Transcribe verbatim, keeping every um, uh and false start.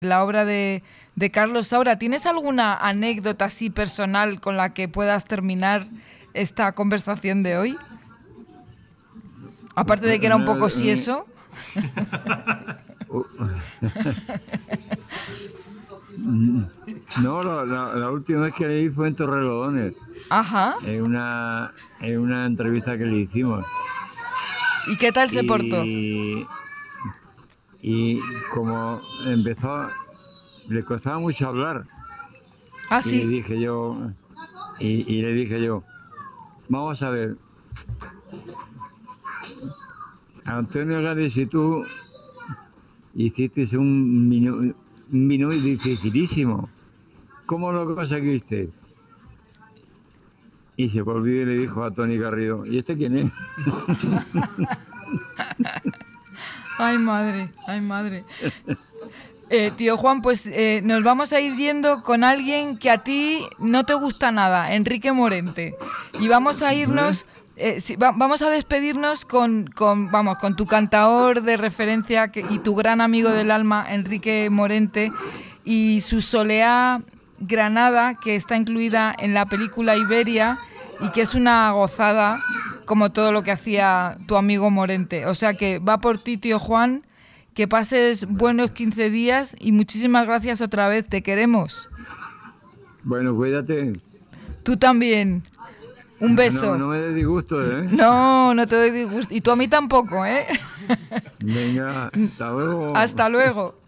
la obra de, de Carlos Saura. ¿Tienes alguna anécdota así personal con la que puedas terminar esta conversación de hoy? Aparte de que era un poco si eso. No, la, la, la última vez que leí fue en Torrelodones. Ajá. En una, en una entrevista que le hicimos. ¿Y qué tal se y, portó? Y como empezó, le costaba mucho hablar. Ah, y sí. le dije yo, y, y le dije yo, vamos a ver, Antonio Gades y tú hiciste un vino, un vino dificilísimo. ¿Cómo lo conseguiste? Y se volvió y le dijo a Tony Garrido, ¿y este quién es? Ay, madre, ay, madre. Eh, tío Juan, pues eh, nos vamos a ir yendo con alguien que a ti no te gusta nada, Enrique Morente. Y vamos a irnos, eh, sí, va, vamos a despedirnos con, con, vamos, con tu cantaor de referencia que, y tu gran amigo del alma, Enrique Morente, y su Soleá Granada, que está incluida en la película Iberia y que es una gozada como todo lo que hacía tu amigo Morente. O sea que va por ti, tío Juan. Que pases buenos quince días y muchísimas gracias otra vez. Te queremos. Bueno, cuídate. Tú también. Un beso. No, no me des disgusto, ¿eh? No, no te doy disgusto. Y tú a mí tampoco, ¿eh? Venga, hasta luego. Hasta luego.